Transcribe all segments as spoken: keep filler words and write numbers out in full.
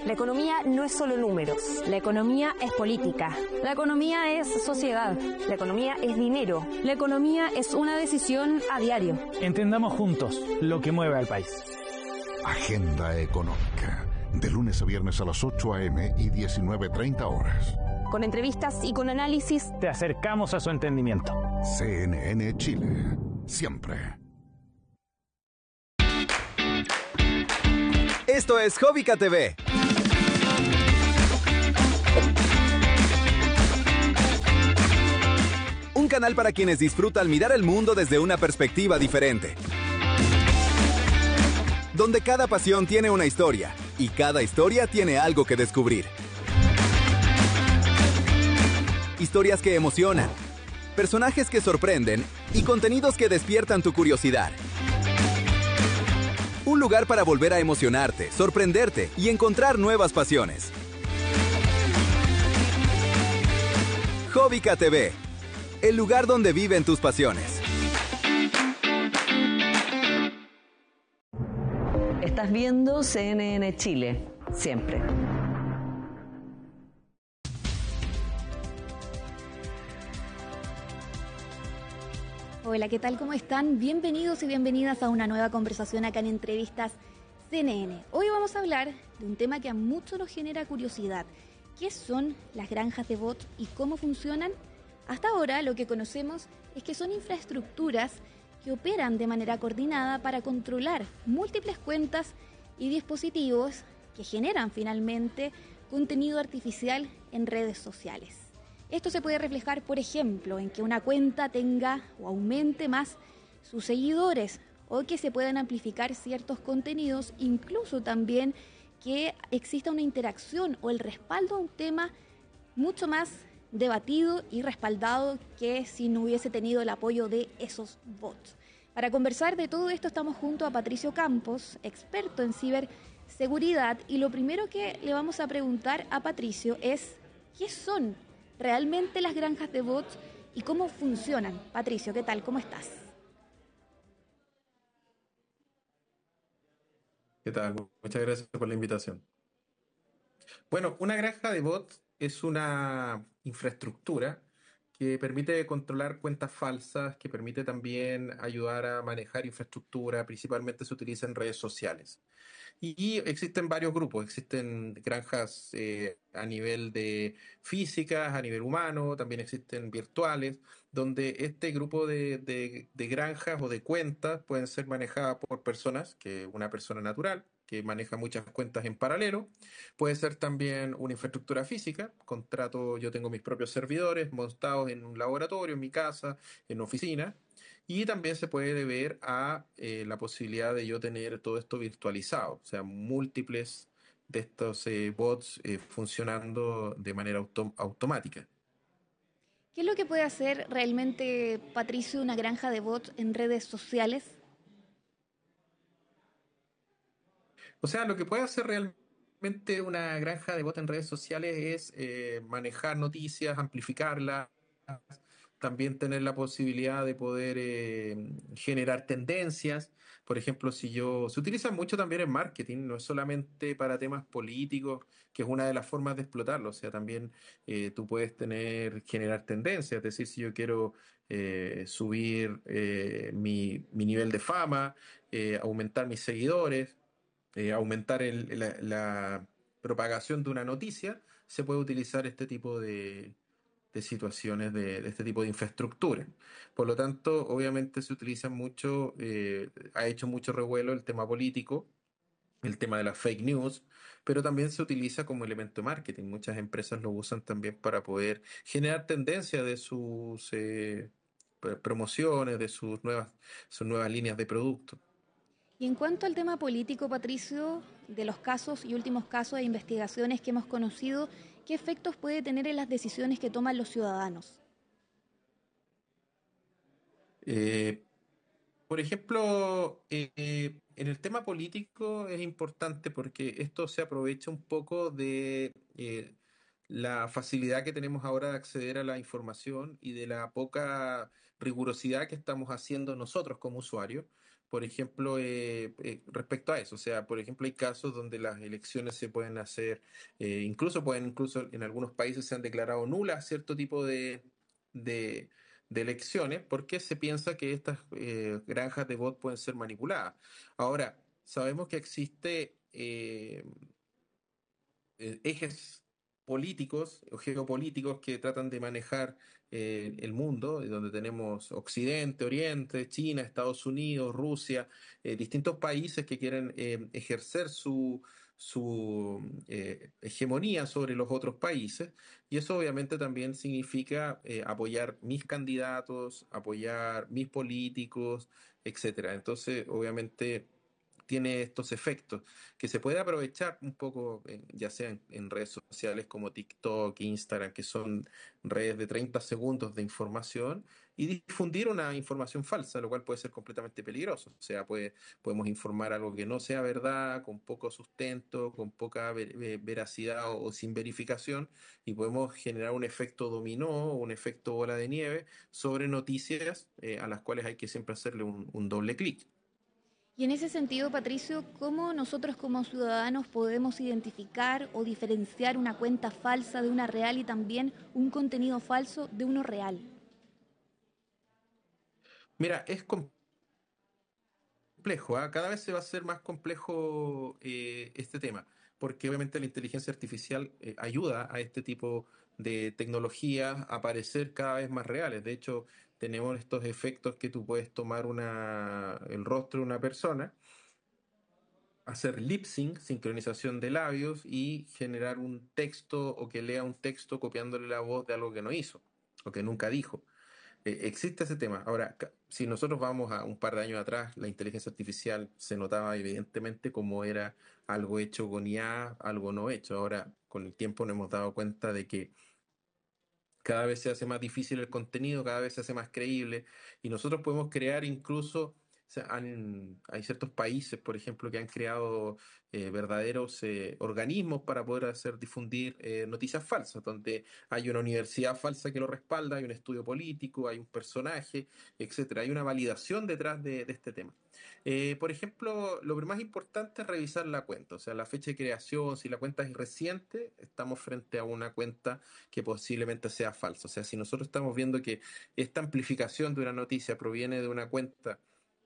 La economía no es solo números. La economía es política. La economía es sociedad. La economía es dinero. La economía es una decisión a diario. Entendamos juntos lo que mueve al país. Agenda Económica. De lunes a viernes a las ocho a eme y diecinueve treinta horas. Con entrevistas y con análisis. Te acercamos a su entendimiento. C N N Chile. Siempre. Esto es Jovica T V. Un canal para quienes disfrutan mirar el mundo desde una perspectiva diferente. Donde cada pasión tiene una historia y cada historia tiene algo que descubrir. Historias que emocionan, personajes que sorprenden y contenidos que despiertan tu curiosidad. Un lugar para volver a emocionarte, sorprenderte y encontrar nuevas pasiones. Jovica T V, el lugar donde viven tus pasiones. Estás viendo C N N Chile, siempre. Hola, ¿qué tal? ¿Cómo están? Bienvenidos y bienvenidas a una nueva conversación acá en Entrevistas C N N. Hoy vamos a hablar de un tema que a muchos nos genera curiosidad. ¿Qué son las granjas de bots y cómo funcionan? Hasta ahora lo que conocemos es que son infraestructuras que operan de manera coordinada para controlar múltiples cuentas y dispositivos que generan finalmente contenido artificial en redes sociales. Esto se puede reflejar, por ejemplo, en que una cuenta tenga o aumente más sus seguidores o que se puedan amplificar ciertos contenidos, incluso también que exista una interacción o el respaldo a un tema mucho más debatido y respaldado que si no hubiese tenido el apoyo de esos bots. Para conversar de todo esto estamos junto a Patricio Campos, experto en ciberseguridad, y lo primero que le vamos a preguntar a Patricio es ¿qué son realmente las granjas de bots y cómo funcionan? Patricio, ¿qué tal? ¿Cómo estás? ¿Qué tal? Muchas gracias por la invitación. Bueno, una granja de bots es una infraestructura que permite controlar cuentas falsas, que permite también ayudar a manejar infraestructura, principalmente se utiliza en redes sociales. Y existen varios grupos, existen granjas eh, a nivel de físicas, a nivel humano, también existen virtuales, donde este grupo de, de, de granjas o de cuentas pueden ser manejadas por personas, que una persona natural, que maneja muchas cuentas en paralelo. Puede ser también una infraestructura física, contrato, yo tengo mis propios servidores montados en un laboratorio, en mi casa, en oficina. Y también se puede deber a eh, la posibilidad de yo tener todo esto virtualizado, o sea, múltiples de estos eh, bots eh, funcionando de manera autom- automática. ¿Qué es lo que puede hacer realmente, Patricio, una granja de bots en redes sociales? O sea, lo que puede hacer realmente una granja de bots en redes sociales es eh, manejar noticias, amplificarlas, también tener la posibilidad de poder eh, generar tendencias. Por ejemplo, si yo... Se utiliza mucho también en marketing, no es solamente para temas políticos, que es una de las formas de explotarlo. O sea, también eh, tú puedes tener, generar tendencias. Es decir, si yo quiero eh, subir eh, mi, mi nivel de fama, eh, aumentar mis seguidores, eh, aumentar el, la, la propagación de una noticia, se puede utilizar este tipo de de situaciones de, de este tipo de infraestructura. Por lo tanto, obviamente se utiliza mucho, eh, ha hecho mucho revuelo el tema político, el tema de las fake news, pero también se utiliza como elemento de marketing. Muchas empresas lo usan también para poder generar tendencia de sus eh, promociones, de sus nuevas, sus nuevas líneas de producto. Y en cuanto al tema político, Patricio, de los casos y últimos casos de investigaciones que hemos conocido, ¿qué efectos puede tener en las decisiones que toman los ciudadanos? Eh, por ejemplo, eh, en el tema político es importante porque esto se aprovecha un poco de eh, la facilidad que tenemos ahora de acceder a la información y de la poca rigurosidad que estamos haciendo nosotros como usuarios, por ejemplo, eh, eh, respecto a eso. O sea, por ejemplo, hay casos donde las elecciones se pueden hacer, eh, incluso pueden, incluso en algunos países se han declarado nulas cierto tipo de, de, de elecciones porque se piensa que estas eh, granjas de votos pueden ser manipuladas. Ahora, sabemos que existe eh, eh, ejes políticos o geopolíticos que tratan de manejar eh, el mundo, eh, donde tenemos Occidente, Oriente, China, Estados Unidos, Rusia, eh, distintos países que quieren eh, ejercer su, su eh, hegemonía sobre los otros países, y eso obviamente también significa eh, apoyar mis candidatos, apoyar mis políticos, etcétera. Entonces, obviamente tiene estos efectos que se puede aprovechar un poco, eh, ya sea en, en redes sociales como TikTok, Instagram, que son redes de treinta segundos de información, y difundir una información falsa, lo cual puede ser completamente peligroso. O sea, puede, podemos informar algo que no sea verdad, con poco sustento, con poca ver, ver, veracidad o, o sin verificación, y podemos generar un efecto dominó o un efecto bola de nieve sobre noticias eh, a las cuales hay que siempre hacerle un, un doble clic. Y en ese sentido, Patricio, ¿cómo nosotros como ciudadanos podemos identificar o diferenciar una cuenta falsa de una real y también un contenido falso de uno real? Mira, es complejo, ¿eh? Cada vez se va a hacer más complejo eh, este tema, porque obviamente la inteligencia artificial eh, ayuda a este tipo de tecnologías a parecer cada vez más reales. De hecho, tenemos estos efectos que tú puedes tomar una, el rostro de una persona, hacer lip sync, sincronización de labios, y generar un texto o que lea un texto copiándole la voz de algo que no hizo o que nunca dijo. Eh, existe ese tema. Ahora, ca- si nosotros vamos a un par de años atrás, la inteligencia artificial se notaba evidentemente como era algo hecho con I A, algo no hecho. Ahora, con el tiempo nos hemos dado cuenta de que cada vez se hace más difícil el contenido, cada vez se hace más creíble, y nosotros podemos crear incluso, o sea, han- hay ciertos países, por ejemplo, que han creado eh, verdaderos eh, organismos para poder hacer difundir eh, noticias falsas, donde hay una universidad falsa que lo respalda, hay un estudio político, hay un personaje, etcétera. Hay una validación detrás de, de este tema. Eh, por ejemplo, lo más importante es revisar la cuenta, o sea, la fecha de creación. Si la cuenta es reciente, estamos frente a una cuenta que posiblemente sea falsa. O sea, si nosotros estamos viendo que esta amplificación de una noticia proviene de una cuenta,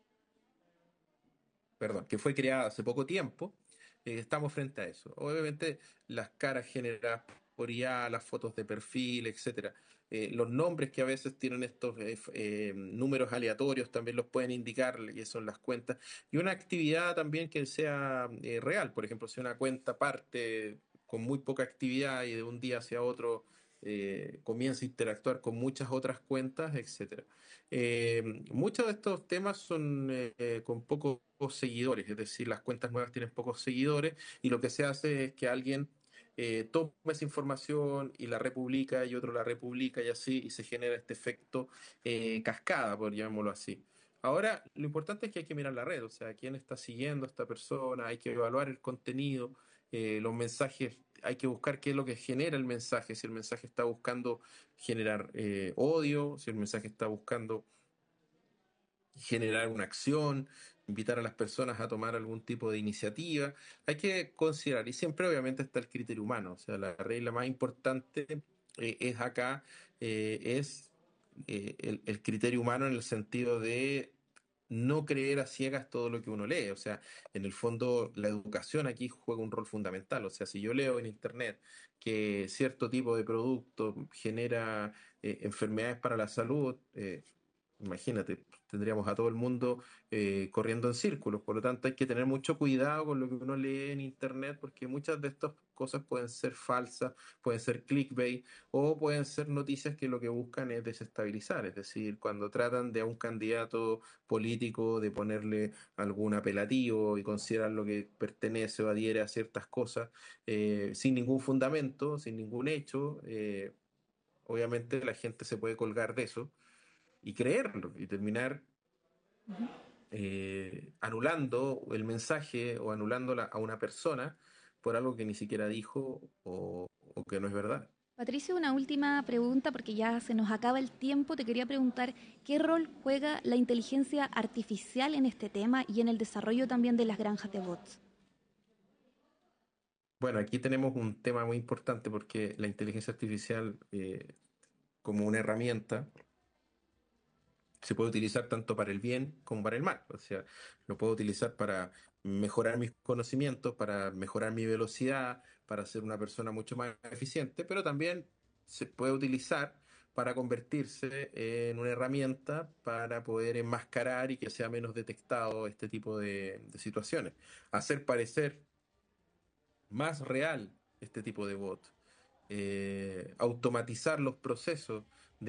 perdón, que fue creada hace poco tiempo, eh, estamos frente a eso. Obviamente, las caras generadas por I A, las fotos de perfil, etcétera. Eh, los nombres que a veces tienen estos eh, f- eh, números aleatorios también los pueden indicar, y son las cuentas. Y una actividad también que sea eh, real. Por ejemplo, si una cuenta parte con muy poca actividad y de un día hacia otro eh, comienza a interactuar con muchas otras cuentas, etcétera. Eh, muchos de estos temas son eh, eh, con pocos seguidores, es decir, las cuentas nuevas tienen pocos seguidores, y lo que se hace es que alguien eh, toma esa información y la republica, y otro la republica, y así, y se genera este efecto eh, cascada, por llamarlo así. Ahora, lo importante es que hay que mirar la red, o sea, quién está siguiendo a esta persona, hay que evaluar el contenido, eh, los mensajes, hay que buscar qué es lo que genera el mensaje, si el mensaje está buscando generar eh, odio, si el mensaje está buscando generar una acción, invitar a las personas a tomar algún tipo de iniciativa. Hay que considerar, y siempre obviamente está el criterio humano, o sea, la regla más importante eh, es acá, eh, es eh, el, el criterio humano en el sentido de no creer a ciegas todo lo que uno lee. O sea, en el fondo la educación aquí juega un rol fundamental. O sea, si yo leo en internet que cierto tipo de producto genera eh, enfermedades para la salud, eh, imagínate, tendríamos a todo el mundo eh, corriendo en círculos. Por lo tanto, hay que tener mucho cuidado con lo que uno lee en Internet, porque muchas de estas cosas pueden ser falsas, pueden ser clickbait, o pueden ser noticias que lo que buscan es desestabilizar. Es decir, cuando tratan de a un candidato político de ponerle algún apelativo y consideran lo que pertenece o adhiere a ciertas cosas eh, sin ningún fundamento, sin ningún hecho, eh, obviamente la gente se puede colgar de eso y creerlo y terminar eh, anulando el mensaje o anulando la- a una persona por algo que ni siquiera dijo o, o que no es verdad. Patricio, una última pregunta porque ya se nos acaba el tiempo. Te quería preguntar qué rol juega la inteligencia artificial en este tema y en el desarrollo también de las granjas de bots. Bueno, aquí tenemos un tema muy importante porque la inteligencia artificial eh, como una herramienta se puede utilizar tanto para el bien como para el mal. O sea, lo puedo utilizar para mejorar mis conocimientos, para mejorar mi velocidad, para ser una persona mucho más eficiente, pero también se puede utilizar para convertirse en una herramienta para poder enmascarar y que sea menos detectado este tipo de, de situaciones. Hacer parecer más real este tipo de bot, eh, automatizar los procesos